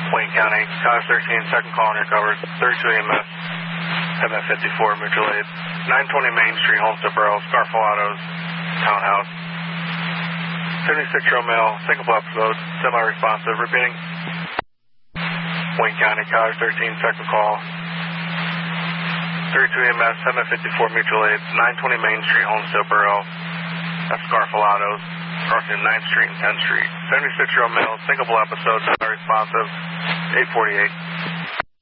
Wayne County, Cause 13, second call unrecovered, 32 EMS, MF54, mutual aid, 920 Main Street, Homestead Borough, Scarfall Autos, townhouse. 76-year-old male, single episode, semi-responsive, repeating. Wayne County, Cause 13, second call, 32 EMS, MF54, mutual aid, 920 Main Street, Homestead Borough, that's Scarfall Autos, crossing 9th Street and 10th Street. 76-year-old male, single episode, semi-responsive, 848.